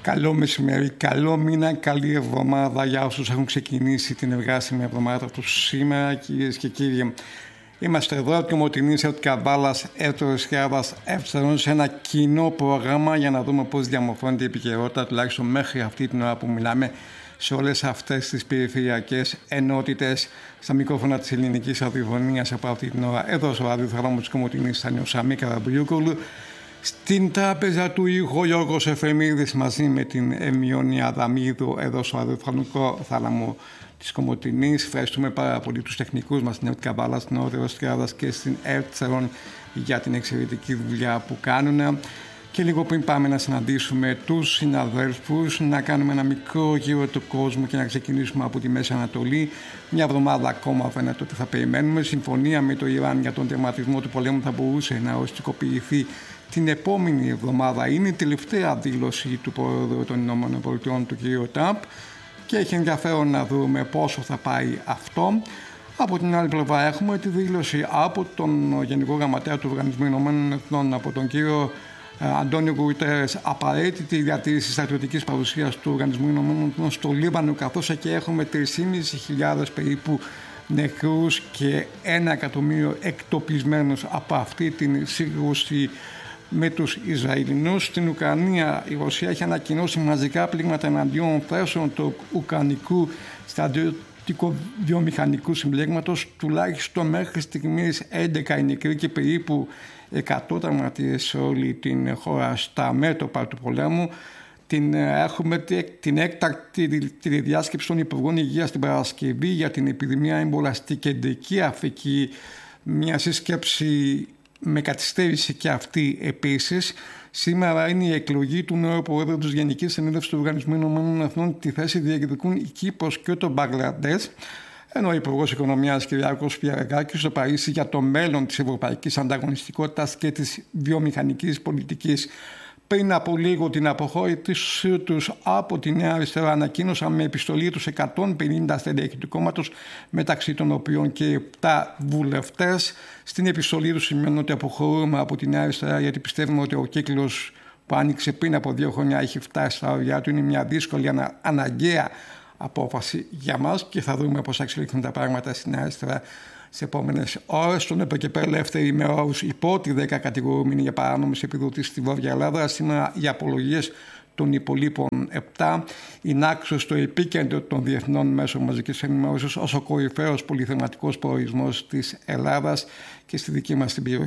Καλό μεσημέρι, καλό μήνα, καλή εβδομάδα για όσους έχουν ξεκινήσει την εργάσιμη εβδομάδα τους σήμερα, κυρίες και κύριοι. Είμαστε εδώ από τη Μοτεινής Καβάλας, Εύτωρος Χιάδας, Εύστερος, σε ένα κοινό πρόγραμμα για να δούμε πώς διαμορφώνεται η επικαιρότητα, τουλάχιστον μέχρι αυτή την ώρα που μιλάμε, σε όλες αυτές τις περιφερειακές ενότητες, στα μικρόφωνα της ελληνικής ραδιοφωνίας από αυτή την ώρα. Εδώ στο ραδιοθρόμο της Κομοτηνής ήταν ο Σαμί Καραμπουλιούκολου. Στην τράπεζα του ήχου Γιώργος Εφεμίδης μαζί με την Εμιόνια Αδαμίδου εδώ στο ραδιοφωνικό θάλαμο της Κομοτηνής. Ευχαριστούμε πάρα πολύ τους τεχνικούς μας στην ΕΡΤ Καβάλα, στην Όρθιος Κράδας και στην ΕΡΤ Τσερών για την εξαιρετική δουλειά που κάνουν. Και λίγο πριν πάμε να συναντήσουμε τους συναδέλφους, να κάνουμε ένα μικρό γύρο του κόσμου και να ξεκινήσουμε από τη Μέση Ανατολή. Μια εβδομάδα ακόμα φαίνεται ότι θα περιμένουμε. Συμφωνία με το Ιράν για τον τερματισμό του πολέμου θα μπορούσε να οριστικοποιηθεί την επόμενη εβδομάδα. Είναι η τελευταία δήλωση του Πρόεδρου των ΗΠΑ, του κ. Τραμπ, και έχει ενδιαφέρον να δούμε πόσο θα πάει αυτό. Από την άλλη πλευρά έχουμε τη δήλωση από τον Γενικό Γραμματέα του Οργανισμού Ηνωμένων Εθνών, από τον κύριο Αντώνιο Γκουτερές, απαραίτητη διατήρηση στρατιωτικής παρουσίας του Οργανισμού Ηνωμένων Εθνών στο Λίβανο, καθώς εκεί έχουμε 3.500 περίπου νεκρούς και 1 εκατομμύριο εκτοπισμένους από αυτή την σύγκρουση με τους Ισραηλινούς. Στην Ουκρανία η Ρωσία έχει ανακοινώσει μαζικά πλήγματα εναντίον θέσεων του Ουκρανικού στρατιωτικού βιομηχανικού συμπλέγματος. Τουλάχιστον μέχρι στιγμής 11 οι νεκροί και περίπου 100 τραυματίες σε όλη την χώρα στα μέτωπα του πολέμου. Έχουμε την έκτακτη διάσκεψη των Υπουργών Υγείας την Παρασκευή για την επιδημία έμπολα στην Κεντρική Αφρική. Μια σύσκεψη με καθυστέρηση και αυτή επίσης. Σήμερα είναι η εκλογή του νέου Προέδρου της Γενικής Συνέλευσης του Οργανισμού Ηνωμένων Εθνών. Τη θέση διεκδικούν η Κύπρος και το Μπαγκλαντές. Ενώ ο Υπουργός Οικονομίας Κυριάκος Πιερακάκης στο Παρίσι για το μέλλον της ευρωπαϊκής ανταγωνιστικότητας και της βιομηχανικής πολιτικής. Πριν από λίγο την αποχώρησή τους από τη Νέα Αριστερά ανακοίνωσαν με επιστολή τους 150 στελέχη του κόμματος, μεταξύ των οποίων και 7 βουλευτές. Στην επιστολή τους σημαίνουν ότι αποχωρούμε από τη Νέα Αριστερά γιατί πιστεύουμε ότι ο κύκλος που άνοιξε πριν από 2 χρόνια έχει φτάσει στα όρια του. Είναι μια δύσκολη αναγκαία απόφαση για μας και θα δούμε πώς θα εξελιχθούν τα πράγματα στην Νέα Αριστερά σε επόμενες ώρες. Στον ΕΠΕΚΕΠΕ ελεύθεροι με όρους υπό τη 10 κατηγορούμενοι για παράνομες επιδοτήσεις στη Βόρεια Ελλάδα. Σήμερα οι απολογίες των υπολείπων 7. Η Νάξος στο επίκεντρο των διεθνών μέσων μαζικής ενημέρωσης ως ο κορυφαίος πολυθεματικός προορισμός της Ελλάδας και στη δική μας την περιοχή